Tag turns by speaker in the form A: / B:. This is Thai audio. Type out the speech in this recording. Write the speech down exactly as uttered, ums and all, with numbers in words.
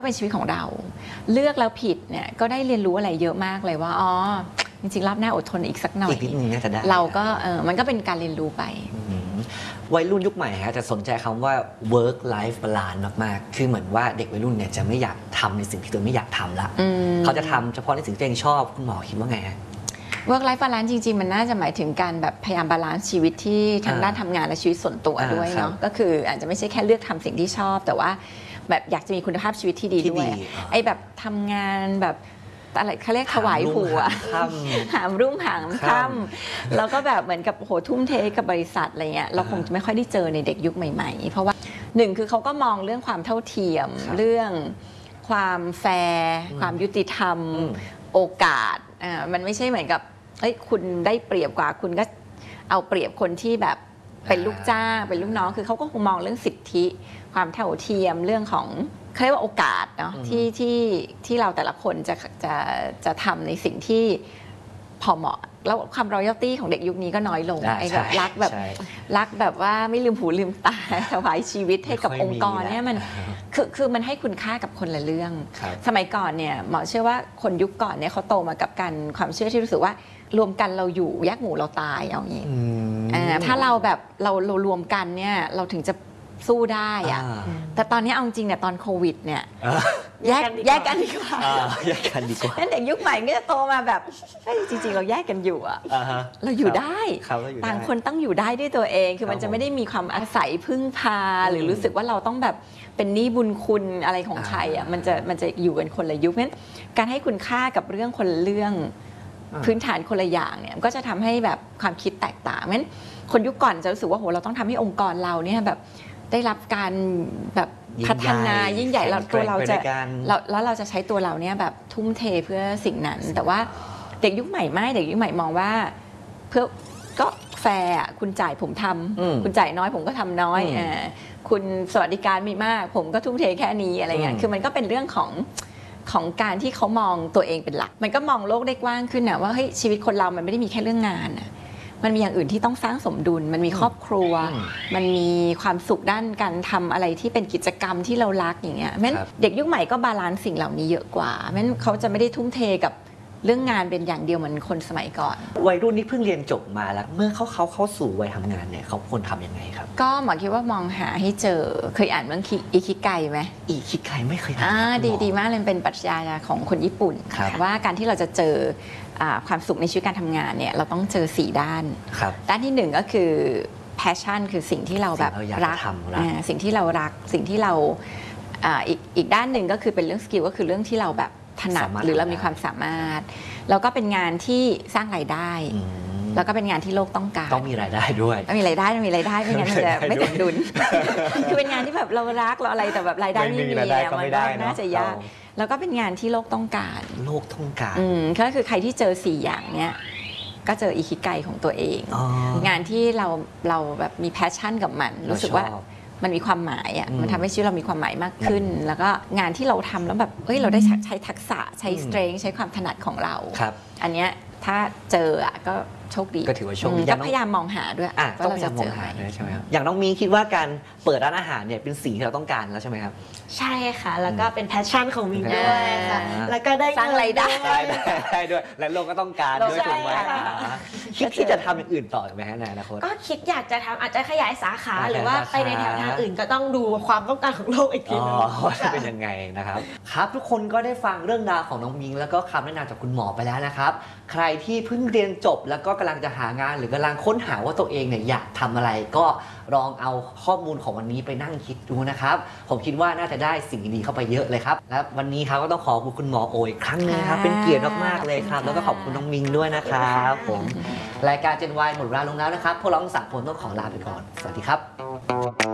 A: เป็นชีวิตของเราเลือกแล้วผิดเนี่ยก็ได้เรียนรู้อะไรเยอะมากเลยว่าอ๋อจริงๆรอบหน้าอดทนอีกสักหน่อย
B: อีกนิดนึงน่าจะได้
A: เราก็เออมันก็เป็นการเรียนรู้ไป
B: วัยรุ่นยุคใหม่ฮะจะสนใจคำว่า work life balance มากๆคือเหมือนว่าเด็กวัยรุ่นเนี่ยจะไม่อยากทำในสิ่งที่ตัวไม่อยากทำละเขาจะทำเฉพาะในสิ่งที่ตัวเองชอบคุณหมอคิดว่าไงฮะ
A: work life balance จริงๆมันน่าจะหมายถึงการแบบพยายามบาลานซ์ชีวิตที่ทางด้านทำงานและชีวิตส่วนตัวด้วยเนาะก็คืออาจจะไม่ใช่แค่เลือกทำสิ่งที่ชอบแต่ว่าแบบอยากจะมีคุณภาพชีวิตที่ดีด้วยไอ้แบบทำงานแบบอะไรเขาเรียกถวายหัวหามรุ่งหามค่ำแล้วก็แบบเหมือนกับโหทุ่มเทกับบริษัทอะไรเงี้ยเราคงจะไม่ค่อยได้เจอในเด็กยุคใหม่ๆเพราะว่าหนึ่งคือเขาก็มองเรื่องความเท่าเทียมเรื่องความแฟร์ความยุติธรรมโอกาสอ่ามันไม่ใช่เหมือนกับเฮ้ยคุณได้เปรียบกว่าคุณก็เอาเปรียบคนที่แบบเป็นลูกจ้างเป็นลูกน้องคือเขาก็คงมองเรื่องสิทธิความเท่าเทียมเรื่องของเขาเรียกว่าโอกาสเนาะที่ที่ที่เราแต่ละคนจะจะจะทำในสิ่งที่พอเหมาะแล้วความรอยัลตี้ของเด็กยุคนี้ก็น้อยลงไอ้แบบรักแบบรักแบบว่าไม่ลืมหูลืมตาถวายชีวิตให้กับองค์กรเนี่ยมันคือคือมันให้คุณค่ากับคนละเรื่องสมัยก่อนเนี่ยหมอเชื่อว่าคนยุคก่อนเนี่ยเขาโตมากับการความเชื่อที่รู้สึกว่ารวมกันเราอยู่แยกหมู่เราตายเอาอย่างนี้ถ้าเราแบบเราเรารวมกันเนี่ยเราถึงจะสู้ได้อะแต่ตอนนี้เอาจริงเนี่ยตอนโควิดเนี่ยแยกแยกกันดีกว่า
B: แยกกันดีกว่า
A: นั่นเด็กยุคใหม่ก็จะโตมาแบบจริงๆเราแยกกันอยู่อะเราอยู่ได้ต่างคนต้องอยู่ได้ด้วยตัวเองคือมันจะไม่ได้มีความอาศัยพึ่งพาหรือรู้สึกว่าเราต้องแบบเป็นหนี้บุญคุณอะไรของใครอะมันจะมันจะอยู่กันคนละยุคเพราะฉะนั้นการให้คุณค่ากับเรื่องคนละเรื่องพื้นฐานคนละอย่างเนี่ยก็จะทำให้แบบความคิดแตกต่างเพราะฉะนั้นคนยุคก่อนจะรู้สึกว่าโหเราต้องทำให้องค์กรเราเนี่ยแบบได้รับการแบบพัฒนายิ่งใหญ่เราตัวเราจะแล้วเราจะใช้ตัวเราเนี่ยแบบทุ่มเทเพื่อสิ่งนั้นแต่ว่าเด็กยุคใหม่ไม่เด็กยุคใหม่มองว่าเพื่อก็แฟร์คุณจ่ายผมทำคุณจ่ายน้อยผมก็ทำน้อยคุณสวัสดิการมีมากผมก็ทุ่มเทแค่นี้อะไรเงี้ยคือมันก็เป็นเรื่องของของการที่เขามองตัวเองเป็นหลักมันก็มองโลกได้กว้างขึ้นนะว่าเฮ้ยชีวิตคนเรามันไม่ได้มีแค่เรื่องงานมันมีอย่างอื่นที่ต้องสร้างสมดุลมันมีครอบครัวมันมีความสุขด้านการทำอะไรที่เป็นกิจกรรมที่เรารักอย่างเงี้ยแม้เด็กยุคใหม่ก็บาลานซ์สิ่งเหล่านี้เยอะกว่าแม้เขาจะไม่ได้ทุ่มเทกับเรื่องงานเป็นอย่างเดียวเหมือนคนสมัยก่อน
B: วัยรุ่นนี่เพิ่งเรียนจบมาแล้วเมื่อเขาเขาเข้าสู่วัยทำงานเนี่ยเขาควรทำยังไงครับ
A: ก็หมอคิดว่ามองหาให้เจอเคยอ่านเรื่องอิคิไกไหม
B: อิคิไกไม่เคยอ่าน
A: อ่าดีดีมากเลยเป็นปรัชญาของคนญี่ปุ่นว่าการที่เราจะเจอความสุขในชีวิตการทำงานเนี่ยเราต้องเจอสี่ด้านด้านที่หนึ่งก็คือ passion คือสิ่งที่เราแบบรักสิ่งที่เรารักสิ่งที่เราอีกอีกด้านหนึ่งก็คือเป็นเรื่องสกิลก็คือเรื่องที่เราแบบถนัดหรือเรามีความสามารถแล้วก็เป็นงานที่สร้างรายได้แล้วก็เป็นงานที่โลกต้องการ
B: ต้องมีรายได้ด้วย
A: ต้องมีรายได้ต้องมีรายได้ไม่งั้นมันจะไม่สมดุลคือเป็นงานที่แบบเรารักเราอะไรแต่แบบรายได้ไม่มีมันก็น่าจะยากแล้วก็เป็นงานที่โลกต้องการ
B: โลกต้องการ
A: อืมก็คือใครที่เจอสี่อย่างเนี้ยก็เจออิคิไกของตัวเองงานที่เราเราแบบมีแพชชั่นกับมันรู้สึกว่ามันมีความหมายอ่ะมันทำให้ชีวิตเรามีความหมายมากขึ้นแล้วก็งานที่เราทำแล้วแบบเฮ้ยเราได้ใช้ทักษะใช้สเตรนท์ใช้ความถนัดของเราอันเนี้ยถ้าเจออ่ะก็โชคดี
B: ก็ถือว่าโชคดี
A: ก็พยายามมองหาด้วย
B: ว่าเราจะมองหาด้วยใช่ไหมครับอย่างน้องมีคิดว่าการเปิดร้านอาหารเนี่ยเป็นสิ่งที่เราต้องการแล้วใช่ไหมครับ
C: ใช่ค่ะแล้วก็เป็นแพชชั่นของมิงด้วยค่ะแล้วก็ได้
A: สร้างรายได้
B: ได้ด้วยและโลกก็ต้องการด้วยถูกไหมคิดที่จะทำอย่างอื่นต่อไหมฮะในอนาคต
C: ก็คิดอยากจะทำอาจจะขยายสาขาหรือว่าไปในแถวทางอื่นก็ต้องดูความต้องการของโลกอีกทีนึง
B: ว่าจะเป็นยังไงนะครับครับทุกคนก็ได้ฟังเรื่องราวของน้องมิงแล้วก็คำแนะนำจากคุณหมอไปแล้วนะครับใครที่เพิ่งเรียนจบแล้วก็กำลังจะหางานหรือกำลังค้นหาว่าตัวเองเนี่ยอยากทำอะไรก็ลองเอาข้อมูลของวันนี้ไปนั่งคิดดูนะครับผมคิดว่าน่าจะได้สิ่งดีเข้าไปเยอะเลยครับและวันนี้ครับก็ต้องขอบคุณคุณหมอโออีกครั้งนึงครับเป็นเกียรติมากๆเลยครับแล้วก็ขอบคุณน้องมิงด้วยนะครับผมรายการ Gen Y หมดเวลาลงแล้วนะครับพวกเราทั้งสามคนต้องขอลาไปก่อนสวัสดีครับ